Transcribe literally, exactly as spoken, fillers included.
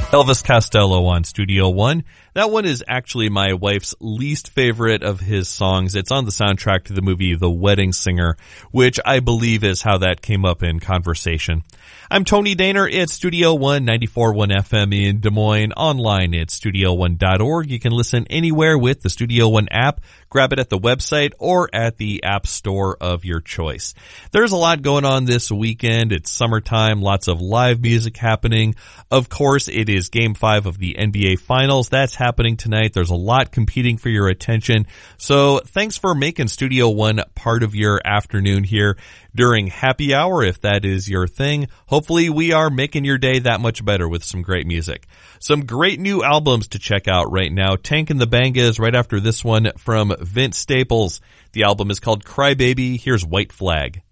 Elvis Costello on Studio One. That one is actually my wife's least favorite of his songs. It's on the soundtrack to the movie The Wedding Singer, which I believe is how that came up in conversation. I'm Tony Daner. It's Studio One, ninety-four point one F M in Des Moines. Online at studio one dot org. You can listen anywhere with the Studio One app. Grab it at the website or at the app store of your choice. There's a lot going on this weekend. It's summertime, lots of live music happening. Of course, it is Game five of the N B A Finals. That's happening tonight. There's a lot competing for your attention. So thanks for making Studio One part of your afternoon here during happy hour, if that is your thing. Hopefully we are making your day that much better with some great music. Some great new albums to check out right now. Tank and the Bangas right after this one from Vince Staples. The album is called Crybaby. Here's White Flag.